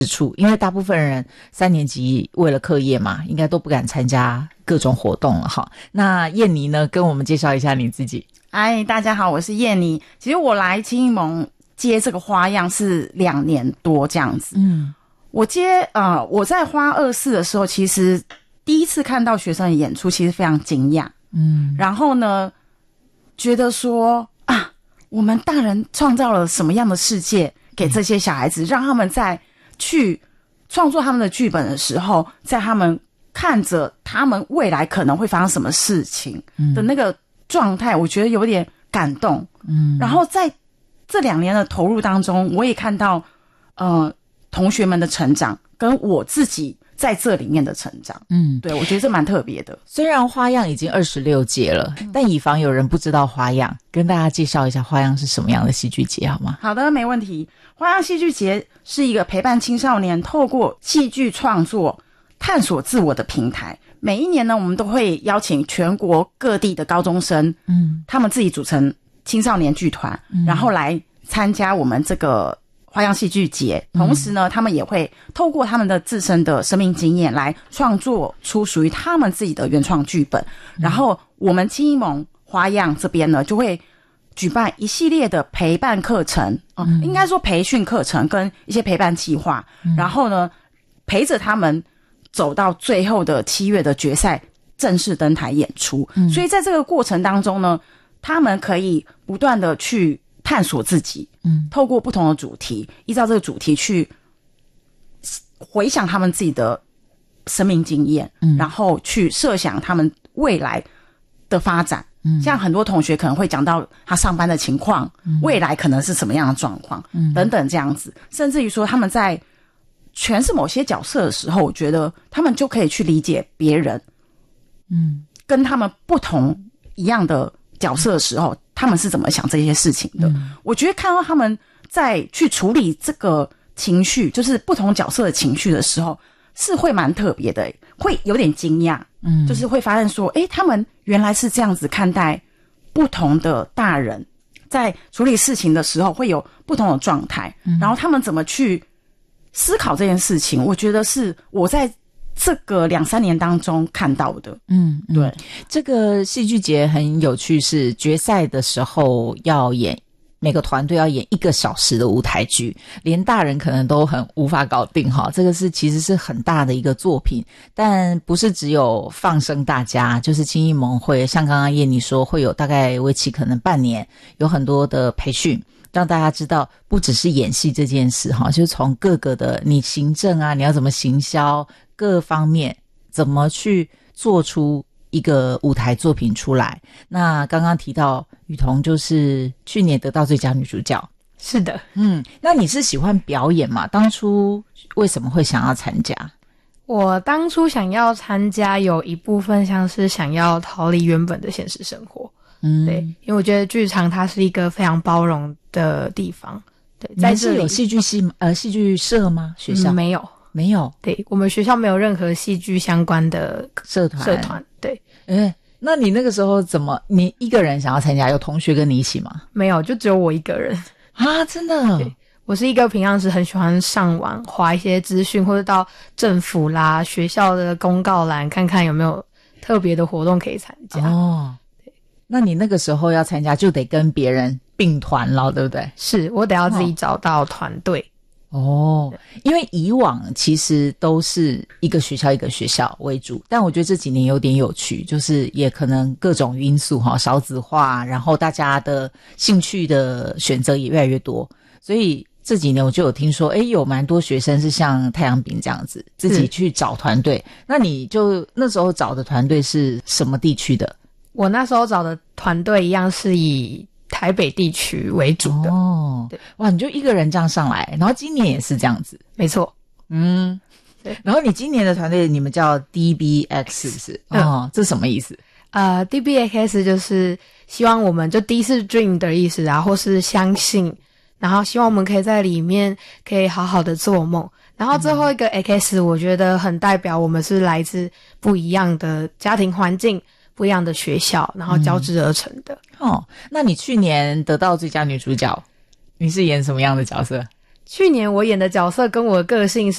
处，因为大部分人3年级为了课业嘛，应该都不敢参加各种活动了哈。那燕妮呢，跟我们介绍一下你自己。 嗨，大家好，我是燕妮。其实我来青艺盟接这个花样是2年多这样子。我在花24的时候，其实第一次看到学生的演出，其实非常惊讶。然后呢，觉得说啊，我们大人创造了什么样的世界给这些小孩子，让他们在去创作他们的剧本的时候，在他们看着他们未来可能会发生什么事情的那个状态，我觉得有点感动。然后在这2年的投入当中，我也看到同学们的成长，跟我自己在这里面的成长。对，我觉得这蛮特别的。 虽然花样已经26届了，但以防有人不知道花样，跟大家介绍一下花样是什么样的戏剧节好吗？ 好的，没问题。花样戏剧节是一个陪伴青少年透过戏剧创作探索自我的平台。每一年呢，我们都会邀请全国各地的高中生，他们自己组成青少年剧团，然后来参加我们这个花样戏剧节。同时呢，他们也会透过他们的自身的生命经验来创作出属于他们自己的原创剧本。然后我们青艺盟花样这边呢，就会举办一系列的陪伴课程，应该说培训课程跟一些陪伴计划，然后呢，陪着他们走到最后的7月的决赛正式登台演出。所以在这个过程当中呢，他们可以不断的去探索自己，透过不同的主题，依照这个主题去回想他们自己的生命经验，然后去设想他们未来的发展。像很多同学可能会讲到他上班的情况，未来可能是什么样的状况，等等这样子。甚至于说他们在诠释某些角色的时候，我觉得他们就可以去理解别人，跟他们不同一样的角色的时候，他们是怎么想这些事情的。我觉得看到他们在去处理这个情绪，就是不同角色的情绪的时候，是会蛮特别的，会有点惊讶。就是会发现说，他们原来是这样子看待不同的大人，在处理事情的时候会有不同的状态，然后他们怎么去思考这件事情，我觉得是我在这个2-3年当中看到的。对， 这个戏剧节很有趣，是决赛的时候要演，每个团队要演1个小时的舞台剧，连大人可能都很无法搞定哈。这个其实是很大的一个作品，但不是只有放生大家，就是青艺盟会像刚刚燕妮说，会有大概为期可能半年，有很多的培训，让大家知道不只是演戏这件事哈，就是从各个的你行政啊，你要怎么行销，各方面怎么去做出一个舞台作品出来。那刚刚提到雨桐就是去年得到最佳女主角。 是的。 那你是喜欢表演吗？当初为什么会想要参加？ 我当初想要参加有一部分像是想要逃离原本的现实生活。对，因为我觉得剧场它是一个非常包容的地方。对，在这里有戏剧系戏剧社吗？学校没有。对，我们学校没有任何戏剧相关的社团。对。 那你那个时候你一个人想要参加，有同学跟你一起吗？ 没有，就只有我一个人。 啊，真的？ 对，我是一个平常时很喜欢上网滑一些资讯，或者到政府啦、学校的公告栏看看有没有特别的活动可以参加。 对。那你那个时候要参加就得跟别人并团了，对不对？ 是，我得要自己找到团队。 因为以往其实都是一个学校一个学校为主，但我觉得这几年有点有趣，就是也可能各种因素少子化，然后大家的兴趣的选择也越来越多，所以这几年我就有听说有蛮多学生是像太阳饼这样子自己去找团队。那你就那时候找的团队是什么地区的？ 我那时候找的团队一样是以台北地区为主的。对， 哇，你就一个人这样上来，然后今年也是这样子。 没错。 对。然后你今年的团队你们叫 DBX 是不是？这什么意思 ？DBX 就是希望我们就D是 dream 的意思啊，或是相信，然后希望我们可以在里面可以好好的做梦。然后最后一个 X 我觉得很代表我们是来自不一样的家庭环境，不一样的学校，然后交织而成的。 那你去年得到最佳女主角，你是演什么样的角色？ 去年我演的角色跟我的个性